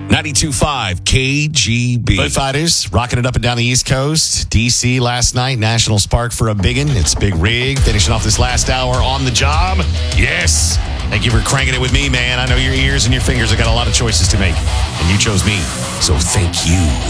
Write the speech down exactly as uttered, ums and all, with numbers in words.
ninety-two point five K G B. Foo Fighters rocking it up and down the East Coast. D C last night, National Spark for a biggin'. It's Big Rig finishing off this last hour on the job. Yes. Thank you for cranking it with me, man. I know your ears and your fingers have got a lot of choices to make, and you chose me. So thank you.